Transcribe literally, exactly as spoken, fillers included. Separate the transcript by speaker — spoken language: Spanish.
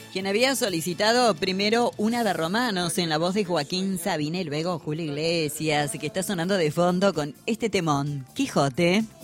Speaker 1: Quien había solicitado primero una de Romanos en la voz de Joaquín Sabina y luego Julio Iglesias, que está sonando de fondo con este temón, Quijote.